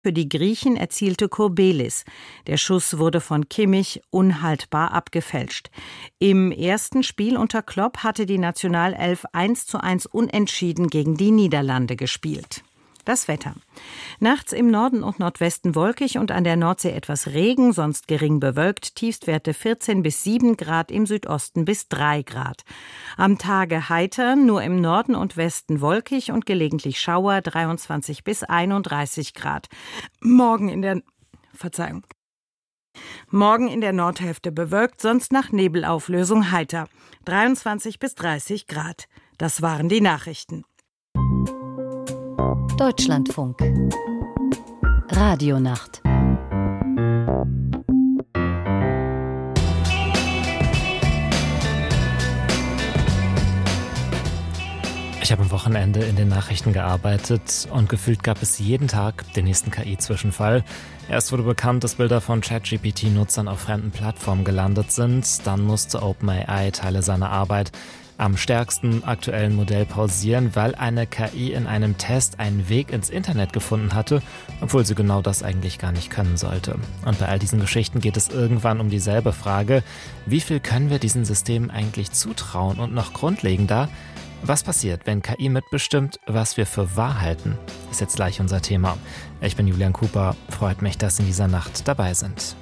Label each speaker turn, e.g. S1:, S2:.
S1: Für die Griechen erzielte Kourbelis. Der Schuss wurde von Kimmich unhaltbar abgefälscht. Im ersten Spiel unter Klopp hatte die Nationalelf 1:1 unentschieden gegen die Niederlande gespielt. Das Wetter. Nachts im Norden und Nordwesten wolkig und an der Nordsee etwas Regen, sonst gering bewölkt, Tiefstwerte 14 bis 7 Grad, im Südosten bis 3 Grad. Am Tage heiter, nur im Norden und Westen wolkig und gelegentlich Schauer, 23 bis 31 Grad. Morgen in der Nordhälfte bewölkt, sonst nach Nebelauflösung heiter, 23 bis 30 Grad. Das waren die Nachrichten.
S2: Deutschlandfunk. Radionacht.
S3: Ich habe am Wochenende in den Nachrichten gearbeitet und gefühlt gab es jeden Tag den nächsten KI-Zwischenfall. Erst wurde bekannt, dass Bilder von ChatGPT-Nutzern auf fremden Plattformen gelandet sind. Dann musste OpenAI Teile seiner Arbeit am stärksten aktuellen Modell pausieren, weil eine KI in einem Test einen Weg ins Internet gefunden hatte, obwohl sie genau das eigentlich gar nicht können sollte. Und bei all diesen Geschichten geht es irgendwann um dieselbe Frage: Wie viel können wir diesen Systemen eigentlich zutrauen? Und noch grundlegender: Was passiert, wenn KI mitbestimmt, was wir für wahr halten? Ist jetzt gleich unser Thema. Ich bin Julian Cooper, freut mich, dass Sie in dieser Nacht dabei sind.